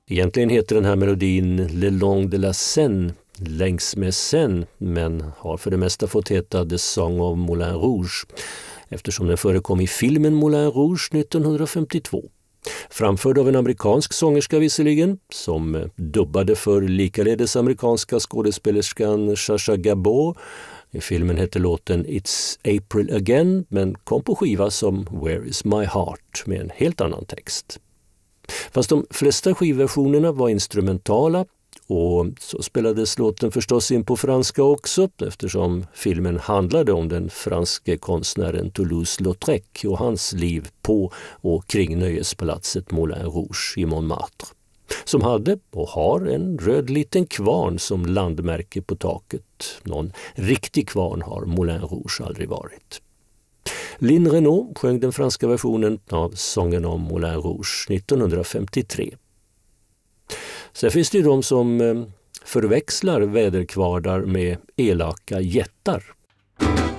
Egentligen heter den här melodin Le Long de la Seine, längs med Seine, men har för det mesta fått heta The Song of Moulin Rouge, eftersom den förekom i filmen Moulin Rouge 1952. Framförd av en amerikansk sångerska visserligen, som dubbade för likaledes amerikanska skådespelerskan Sacha Gabor. I filmen hette låten It's April Again, men kom på skiva som Where is my heart med en helt annan text. Fast de flesta skivversionerna var instrumentala, och så spelades låten förstås in på franska också, eftersom filmen handlade om den franske konstnären Toulouse-Lautrec och hans liv på och kring nöjespalatset Moulin Rouge i Montmartre, som hade och har en röd liten kvarn som landmärke på taket. Någon riktig kvarn har Moulin Rouge aldrig varit. Lynn Renaud sjöng den franska versionen av sången om Moulin Rouge 1953. Sen finns det ju de som förväxlar väderkvarnar med elaka jättar.